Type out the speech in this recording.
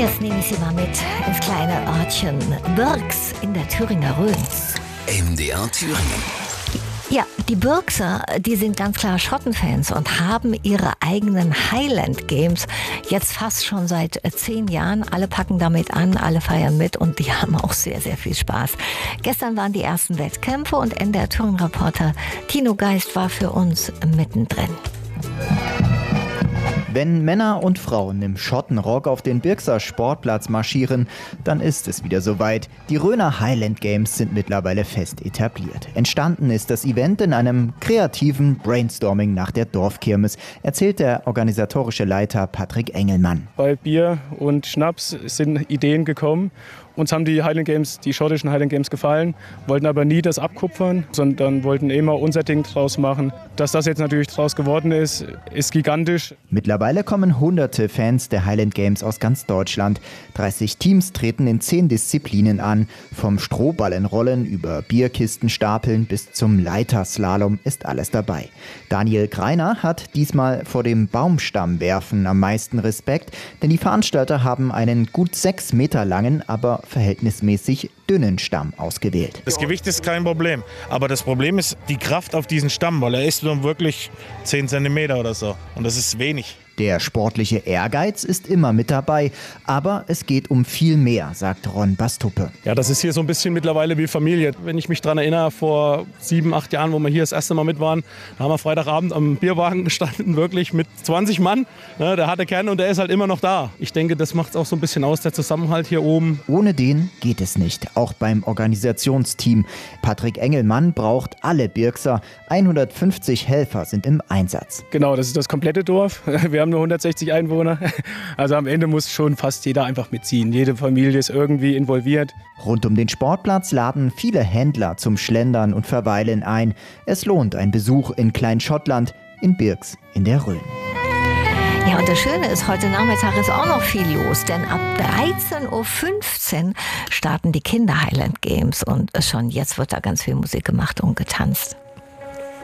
Jetzt nehme ich Sie mal mit ins kleine Örtchen Birks in der Thüringer Rhön. MDR Thüringen. Ja, die Birkser, die sind ganz klar Schottenfans und haben ihre eigenen Highland Games jetzt fast schon seit 10 Jahren. Alle packen damit an, alle feiern mit und die haben auch sehr, sehr viel Spaß. Gestern waren die ersten Wettkämpfe und NDR Thüringen-Reporter Tino Geist war für uns mittendrin. Wenn Männer und Frauen im Schottenrock auf den Birkser Sportplatz marschieren, dann ist es wieder soweit. Die Rhöner Highland Games sind mittlerweile fest etabliert. Entstanden ist das Event in einem kreativen Brainstorming nach der Dorfkirmes, erzählt der organisatorische Leiter Patrick Engelmann. Bei Bier und Schnaps sind Ideen gekommen. Uns haben die Highland Games, die schottischen Highland Games gefallen, wollten aber nie das abkupfern, sondern wollten immer unser Ding draus machen. Dass das jetzt natürlich draus geworden ist, ist gigantisch. Mittlerweile kommen hunderte Fans der Highland Games aus ganz Deutschland. 30 Teams treten in 10 Disziplinen an. Vom Strohballenrollen über Bierkisten stapeln bis zum Leiterslalom ist alles dabei. Daniel Greiner hat diesmal vor dem Baumstammwerfen am meisten Respekt, denn die Veranstalter haben einen gut 6 Meter langen, aber verhältnismäßig dünnen Stamm ausgewählt. Das Gewicht ist kein Problem, aber das Problem ist die Kraft auf diesen Stamm, weil er ist nur wirklich 10 cm oder so und das ist wenig. Der sportliche Ehrgeiz ist immer mit dabei, aber es geht um viel mehr, sagt Ron Bastuppe. Ja, das ist hier so ein bisschen mittlerweile wie Familie. Wenn ich mich daran erinnere, vor 7, 8 Jahren, wo wir hier das erste Mal mit waren, da haben wir Freitagabend am Bierwagen gestanden, wirklich mit 20 Mann. Ne, der harte Kern und der ist halt immer noch da. Ich denke, das macht es auch so ein bisschen aus, der Zusammenhalt hier oben. Ohne den geht es nicht, auch beim Organisationsteam. Patrick Engelmann braucht alle Birkser. 150 Helfer sind im Einsatz. Genau, das ist das komplette Dorf. Wir haben nur 160 Einwohner. Also am Ende muss schon fast jeder einfach mitziehen. Jede Familie ist irgendwie involviert. Rund um den Sportplatz laden viele Händler zum Schlendern und Verweilen ein. Es lohnt ein Besuch in Klein-Schottland, in Birks in der Rhön. Ja, und das Schöne ist, heute Nachmittag ist auch noch viel los, denn ab 13.15 Uhr starten die Kinder-Highland Games und schon jetzt wird da ganz viel Musik gemacht und getanzt.